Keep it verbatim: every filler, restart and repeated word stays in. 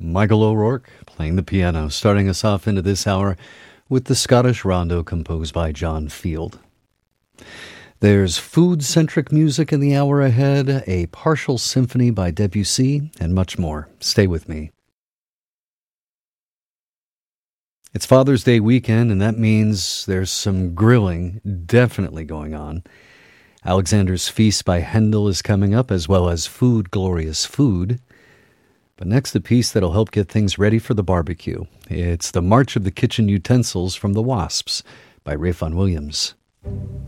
Michael O'Rourke playing the piano, starting us off into this hour with the Scottish Rondo composed by John Field. There's food-centric music in the hour ahead, a partial symphony by Debussy, and much more. Stay with me. It's Father's Day weekend, and that means there's some grilling definitely going on. Alexander's Feast by Handel is coming up, as well as Food, Glorious Food. But next, a piece that'll help get things ready for the barbecue. It's The March of the Kitchen Utensils from the Wasps by Ralph Vaughan Williams.